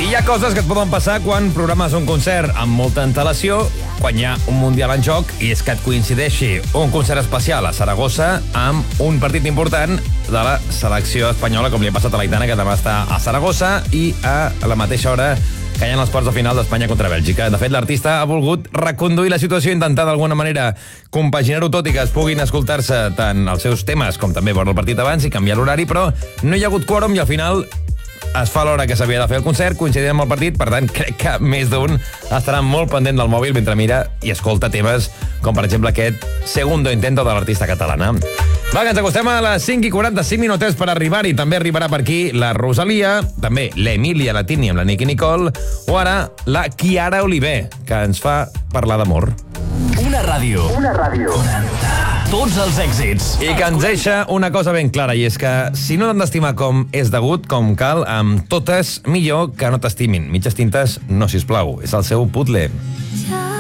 hi ha coses que et poden passar quan programes un concert amb molta antelació, quan hi ha un Mundial en joc, i és que et coincideixi un concert especial a Saragossa amb un partit important de la selecció espanyola, com li ha passat a l'Aitana, que demà està a Saragossa, i a la mateixa hora que hi ha els quarts de final d'Espanya contra Bèlgica. De fet, l'artista ha volgut reconduir la situació, intentar d'alguna manera compaginar-ho tot i que es puguin escoltar-se tant els seus temes com també veure el partit abans i canviar l'horari, però no hi ha hagut quòrum i al final es fa l'hora que s'havia de fer el concert, coincidint amb el partit, per tant, crec que més d'un estarà molt pendent del mòbil mentre mira i escolta temes com, per exemple, aquest Segundo Intento de l'artista catalana. Va, que ens acostem a les 5:45 minutets per arribar-hi. També arribarà per aquí la Rosalia, també l'Emilia Latini amb la Nicky Nicole, o ara la Chiara Oliver, que ens fa parlar d'amor. Una ràdio. 40. Tots els èxits. I que ens deixa una cosa ben clara, i és que si no t'han d'estimar com és degut, com cal, amb totes, millor que no t'estimin. Mitges tintes, no, sisplau. És el seu puzzle.